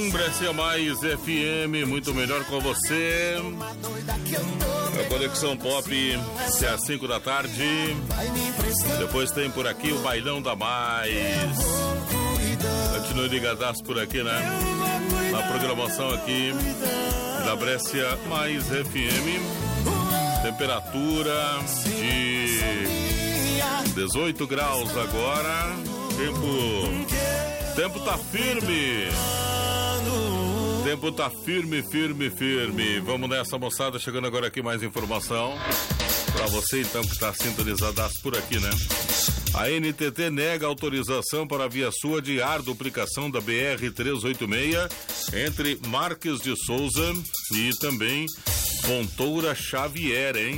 Brescia Mais FM, muito melhor com você. A Conexão Pop, até às 5 da tarde. Depois tem por aqui o Bailão da Mais. Continue ligadaço por aqui, né? Na programação aqui da Brescia Mais FM. Temperatura de 18 graus agora. Tempo tá firme. Tempo tá firme. Vamos nessa, moçada. Chegando agora aqui mais informação pra você então que tá sintonizadaço por aqui, né? A NTT nega autorização para a via sul adiar duplicação da BR-386 entre Marques de Souza e também Fontoura Xavier, hein?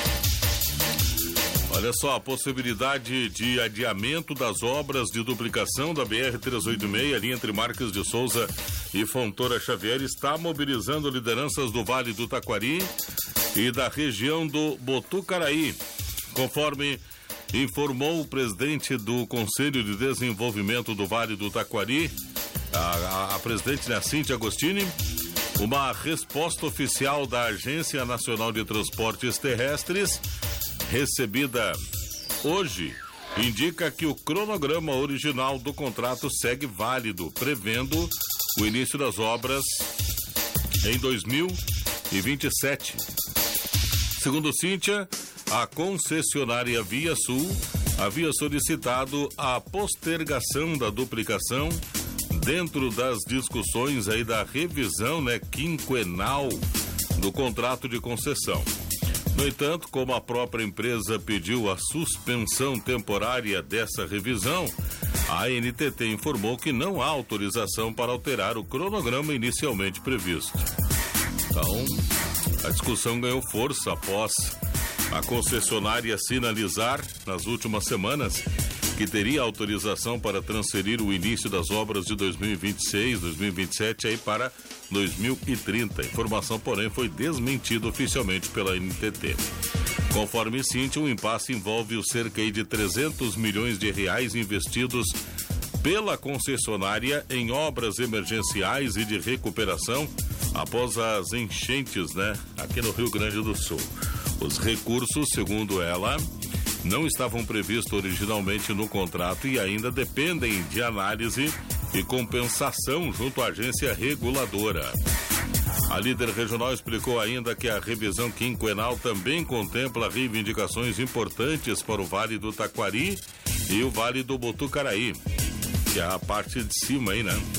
Olha só, a possibilidade de adiamento das obras de duplicação da BR-386 ali entre Marques de Souza e Fontoura Xavier está mobilizando lideranças do Vale do Taquari e da região do Botucaraí, conforme informou o presidente do Conselho de Desenvolvimento do Vale do Taquari, a presidente, né, Cíntia Agostini. Uma resposta oficial da Agência Nacional de Transportes Terrestres, recebida hoje, indica que o cronograma original do contrato segue válido, prevendo o início das obras em 2027. Segundo Cíntia, a concessionária Via Sul havia solicitado a postergação da duplicação dentro das discussões aí da revisão, né, quinquenal do contrato de concessão. No entanto, como a própria empresa pediu a suspensão temporária dessa revisão, a NTT informou que não há autorização para alterar o cronograma inicialmente previsto. Então, a discussão ganhou força após a concessionária sinalizar nas últimas semanas que teria autorização para transferir o início das obras de 2026, 2027 aí para 2030. A informação, porém, foi desmentida oficialmente pela NTT. Conforme Cíntia, o impasse envolve os cerca de 300 milhões de reais investidos pela concessionária em obras emergenciais e de recuperação após as enchentes, né, aqui no Rio Grande do Sul. Os recursos, segundo ela, não estavam previstos originalmente no contrato e ainda dependem de análise e compensação junto à agência reguladora. A líder regional explicou ainda que a revisão quinquenal também contempla reivindicações importantes para o Vale do Taquari e o Vale do Botucaraí, que é a parte de cima aí, né?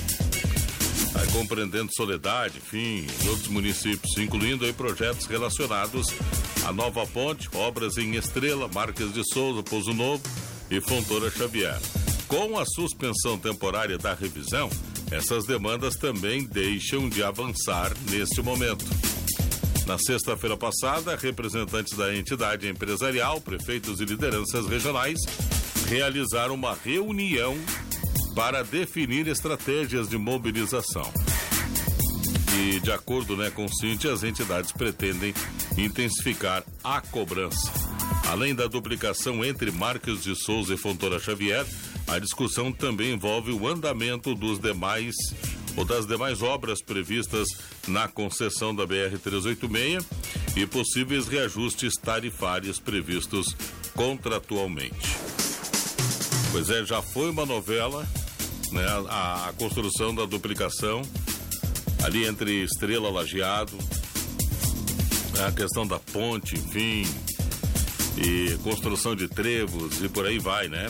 Aí compreendendo Soledade, enfim, e outros municípios, incluindo aí projetos relacionados à nova ponte, obras em Estrela, Marques de Souza, Pouso Novo e Fontoura Xavier. Com a suspensão temporária da revisão, essas demandas também deixam de avançar neste momento. Na sexta-feira passada, representantes da entidade empresarial, prefeitos e lideranças regionais realizaram uma reunião para definir estratégias de mobilização. E, de acordo, né, com Cíntia, as entidades pretendem intensificar a cobrança. Além da duplicação entre Marques de Souza e Fontoura Xavier, a discussão também envolve o andamento das demais obras previstas na concessão da BR-386 e possíveis reajustes tarifários previstos contratualmente. Pois é, já foi uma novela, né, a construção da duplicação ali entre Estrela e Lajeado, a questão da ponte, enfim, e construção de trevos e por aí vai, né?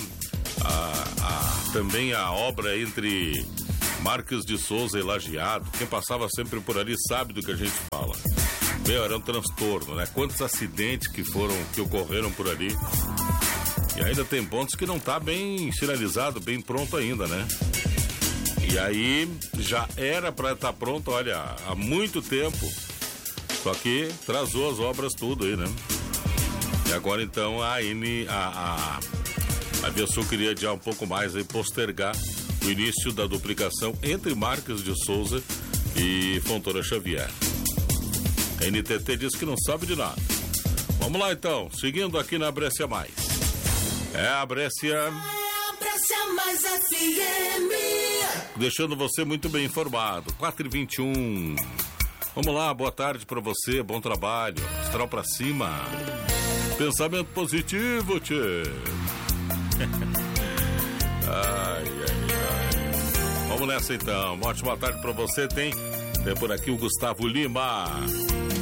Também a obra entre Marques de Souza e Lajeado. Quem passava sempre por ali sabe do que a gente fala. Meu, era um transtorno, né? Quantos acidentes que ocorreram por ali. E ainda tem pontos que não tá bem sinalizado, bem pronto ainda, né? E aí já era para estar pronto, olha, há muito tempo. Só que atrasou as obras tudo aí, né? E agora então a Via Sul queria adiar um pouco mais e postergar o início da duplicação entre Marques de Souza e Fontoura Xavier. A NTT diz que não sabe de nada. Vamos lá então, seguindo aqui na Brescia Mais. É a Brescia. É a Brescia Mais FM. deixando você muito bem informado. 4h21. Vamos lá, boa tarde pra você, bom trabalho. Astral pra cima. Pensamento positivo, tchê. Ai. Vamos nessa então. Uma ótima tarde pra você. Tem por aqui o Gustavo Lima.